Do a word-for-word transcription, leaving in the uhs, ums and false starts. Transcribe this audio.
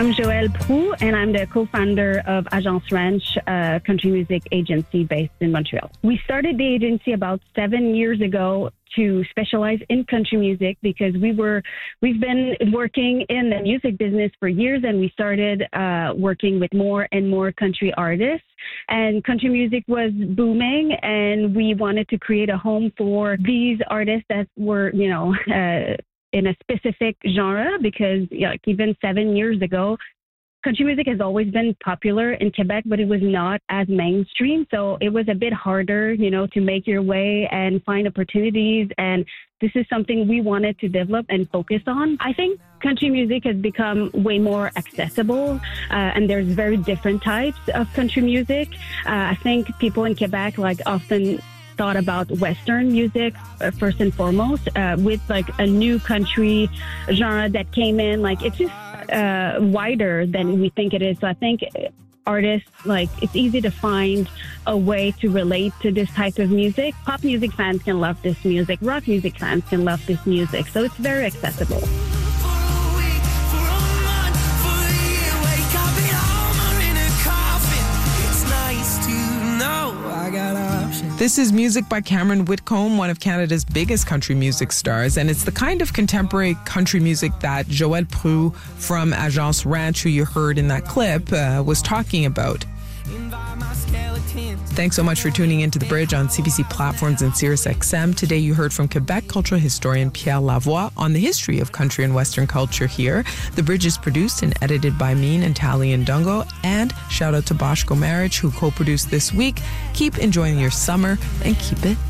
I'm Joëlle Proulx, and I'm the co-founder of Agence Ranch, a country music agency based in Montreal. We started the agency about seven years ago to specialize in country music because we were, we've been working in the music business for years, and we started uh, working with more and more country artists. And country music was booming, and we wanted to create a home for these artists that were, you know, uh, in a specific genre, because you know, like even seven years ago, country music has always been popular in Quebec, but it was not as mainstream. So it was a bit harder, you know, to make your way and find opportunities. And this is something we wanted to develop and focus on. I think country music has become way more accessible, uh, and there's very different types of country music. Uh, I think people in Quebec like often thought about Western music uh, first and foremost, uh, with like a new country genre that came in. Like it's just uh, wider than we think it is. So I think artists, like it's easy to find a way to relate to this type of music. Pop music fans can love this music. Rock music fans can love this music. So it's very accessible. This is music by Cameron Whitcomb, one of Canada's biggest country music stars, and it's the kind of contemporary country music that Joëlle Proulx from Agence Ranch, who you heard in that clip, uh, was talking about. Thanks so much for tuning into The Bridge on C B C platforms and Sirius X M. Today you heard from Quebec cultural historian Pierre Lavoie on the history of country and Western culture here. The Bridge is produced and edited by me and Tali and Dungo. And shout out to Boshko Marriage, who co-produced this week. Keep enjoying your summer and keep it